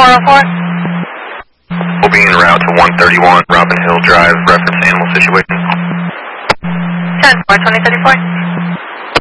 404. We'll be en route to 131 Robin Hill Drive, reference animal situation. 10-4, 2034.